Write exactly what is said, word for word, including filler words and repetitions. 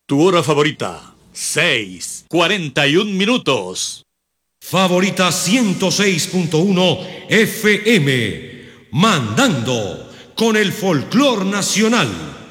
Tu hora favorita, seis, cuarenta y un minutos. Favorita ciento seis punto uno F M, mandando con el folclor nacional.